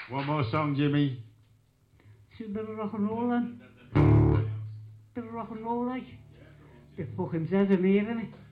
One more song, Jimmy. See a bit of rock and roll then. Bit of rock and roll like. They fuck himself in me, isn't it?